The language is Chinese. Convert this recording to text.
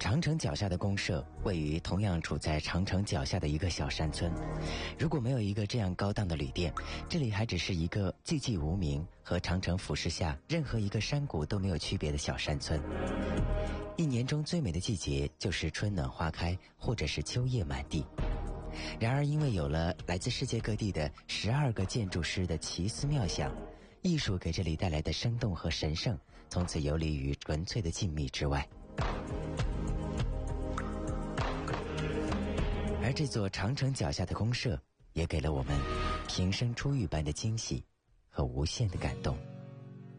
长城脚下的公社位于同样处在长城脚下的一个小山村，如果没有一个这样高档的旅店，这里还只是一个寂寂无名和长城俯视下任何一个山谷都没有区别的小山村。一年中最美的季节就是春暖花开，或者是秋叶满地。然而因为有了来自世界各地的12个建筑师的奇思妙想，艺术给这里带来的生动和神圣从此游离于纯粹的静谧之外。而这座长城脚下的公社也给了我们平生初遇般的惊喜和无限的感动。